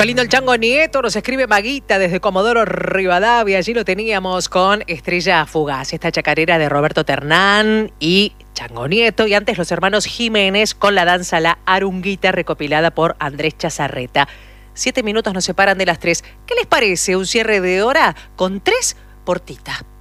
Qué lindo el Chango Nieto, nos escribe Maguita desde Comodoro Rivadavia. Allí lo teníamos con Estrella Fugaz, esta chacarera de Roberto Ternán y Chango Nieto. Y antes los hermanos Jiménez con la danza La Arunguita, recopilada por Andrés Chazarreta. 7 minutos nos separan de las 3. ¿Qué les parece un cierre de hora con 3 por Tita?